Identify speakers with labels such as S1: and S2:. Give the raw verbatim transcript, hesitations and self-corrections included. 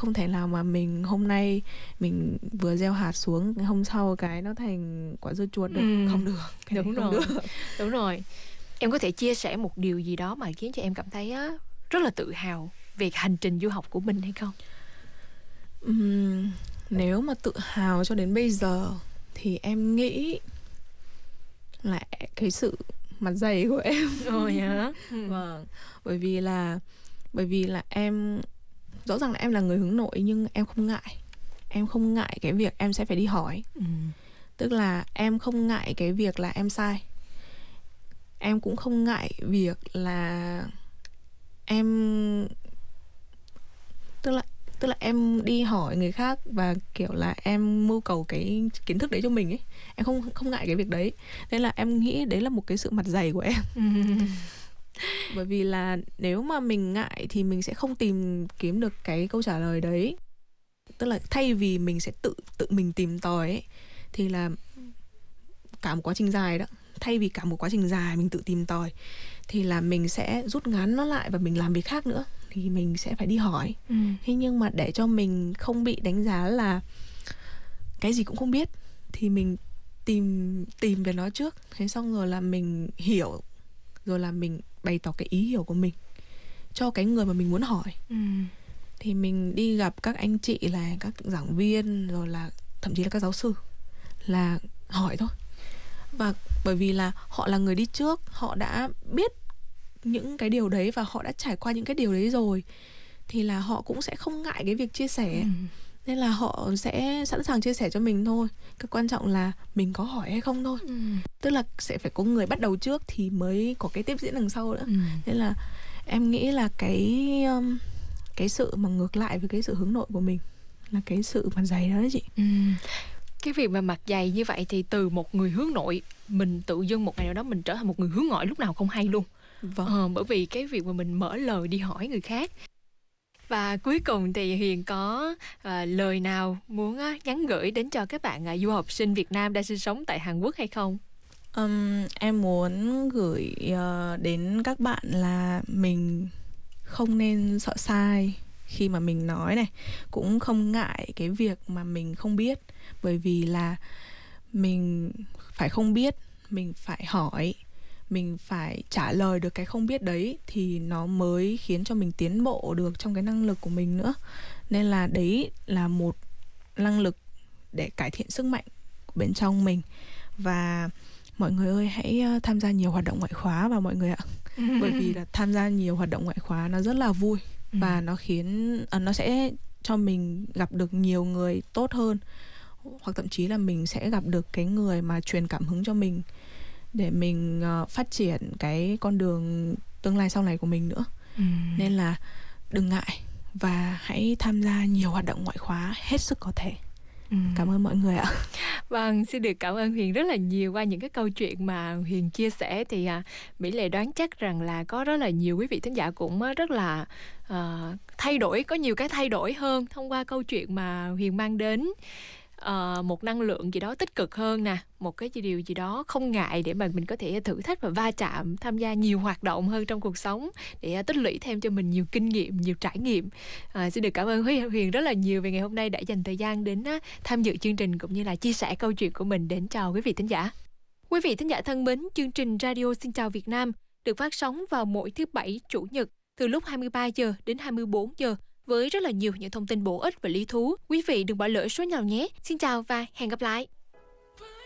S1: không thể nào mà mình hôm nay mình vừa gieo hạt xuống, hôm sau cái nó thành quả dưa chuột được. Ừ. Không được. Cái
S2: Đúng
S1: không
S2: rồi.
S1: được.
S2: Đúng rồi. Em có thể chia sẻ một điều gì đó mà khiến cho em cảm thấy á, rất là tự hào về hành trình du học của mình hay không?
S1: Uhm, nếu mà tự hào cho đến bây giờ thì em nghĩ là cái sự mặt dày của em.
S2: Ồ hả? Ừ.
S1: Vâng. Bởi vì là Bởi vì là em rõ ràng là em là người hướng nội, nhưng em không ngại. Em không ngại cái việc em sẽ phải đi hỏi.
S2: Ừ.
S1: Tức là em không ngại cái việc là em sai. Em cũng không ngại việc là em Tức là Tức là em đi hỏi người khác và kiểu là em mưu cầu cái kiến thức đấy cho mình ấy. Em không không ngại cái việc đấy. Nên là em nghĩ đấy là một cái sự mặt dày của em.
S2: Ừ.
S1: Bởi vì là nếu mà mình ngại thì mình sẽ không tìm kiếm được cái câu trả lời đấy. Tức là thay vì mình sẽ tự tự mình tìm tòi ấy, thì là cả một quá trình dài đó. Thay vì cả một quá trình dài mình tự tìm tòi, thì là mình sẽ rút ngắn nó lại và mình làm việc khác nữa. Thì mình sẽ phải đi hỏi. Ừ. Thế nhưng mà để cho mình không bị đánh giá là cái gì cũng không biết, thì mình tìm tìm về nó trước. Thế xong rồi là mình hiểu, rồi là mình bày tỏ cái ý hiểu của mình cho cái người mà mình muốn hỏi. Ừ. Thì mình đi gặp các anh chị là các giảng viên, rồi là thậm chí là các giáo sư, là hỏi thôi. Và bởi vì là họ là người đi trước, họ đã biết những cái điều đấy và họ đã trải qua những cái điều đấy rồi, thì là họ cũng sẽ không ngại cái việc chia sẻ. Ừ. Nên là họ sẽ sẵn sàng chia sẻ cho mình thôi. Cái quan trọng là mình có hỏi hay không thôi. Ừ. Tức là sẽ phải có người bắt đầu trước thì mới có cái tiếp diễn đằng sau nữa. Ừ. Nên là em nghĩ là cái um, cái sự mà ngược lại với cái sự hướng nội của mình là cái sự mặt dày đó đấy chị.
S2: Ừ. Cái việc mà mặt dày như vậy thì từ một người hướng nội, mình tự dưng một ngày nào đó mình trở thành một người hướng ngoại lúc nào không hay luôn. Vâng. Ờ, bởi vì cái việc mà mình mở lời đi hỏi người khác. Và cuối cùng thì Huyền có uh, lời nào muốn uh, nhắn gửi đến cho các bạn uh, du học sinh Việt Nam đang sinh sống tại Hàn Quốc hay không?
S1: Um, em muốn gửi uh, đến các bạn là mình không nên sợ sai khi mà mình nói này, cũng không ngại cái việc mà mình không biết. Bởi vì là mình phải không biết, mình phải hỏi, mình phải trả lời được cái không biết đấy, thì nó mới khiến cho mình tiến bộ được trong cái năng lực của mình nữa. Nên là đấy là một năng lực để cải thiện sức mạnh của bên trong mình. Và mọi người ơi, hãy tham gia nhiều hoạt động ngoại khóa vào mọi người ạ. Bởi vì là tham gia nhiều hoạt động ngoại khóa nó rất là vui. Và nó khiến à, nó sẽ cho mình gặp được nhiều người tốt hơn. Hoặc thậm chí là mình sẽ gặp được cái người mà truyền cảm hứng cho mình để mình uh, phát triển cái con đường tương lai sau này của mình nữa. Ừ. Nên là đừng ngại và hãy tham gia nhiều hoạt động ngoại khóa hết sức có thể. Ừ. Cảm ơn mọi người ạ.
S2: Vâng, xin được cảm ơn Huyền rất là nhiều. Qua những cái câu chuyện mà Huyền chia sẻ thì à, Mỹ Lệ đoán chắc rằng là có rất là nhiều quý vị thính giả cũng rất là uh, thay đổi, có nhiều cái thay đổi hơn thông qua câu chuyện mà Huyền mang đến. Uh, một năng lượng gì đó tích cực hơn nè, một cái điều gì đó không ngại để mà mình có thể thử thách và va chạm, tham gia nhiều hoạt động hơn trong cuộc sống để uh, tích lũy thêm cho mình nhiều kinh nghiệm, nhiều trải nghiệm. Uh, xin được cảm ơn Huyền rất là nhiều về ngày hôm nay đã dành thời gian đến uh, tham dự chương trình cũng như là chia sẻ câu chuyện của mình đến cho quý vị thính giả. Quý vị thính giả thân mến, chương trình Radio Xin Chào Việt Nam được phát sóng vào mỗi thứ Bảy, Chủ nhật từ lúc hai mươi ba giờ đến hai mươi bốn giờ với rất là nhiều những thông tin bổ ích và lý thú. Quý vị đừng bỏ lỡ số nào nhé. Xin chào và hẹn gặp lại.